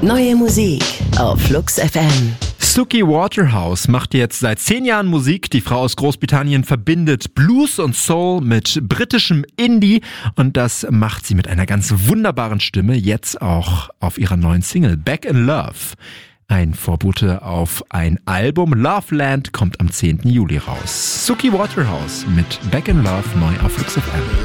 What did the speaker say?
Neue Musik auf Flux FM. Suki Waterhouse macht jetzt seit 10 Jahren Musik. Die Frau aus Großbritannien verbindet Blues und Soul mit britischem Indie und das macht sie mit einer ganz wunderbaren Stimme, jetzt auch auf ihrer neuen Single Back in Love. Ein Vorbote auf ein Album. Loveland kommt am 10. Juli raus. Suki Waterhouse mit Back in Love neu auf Flux FM.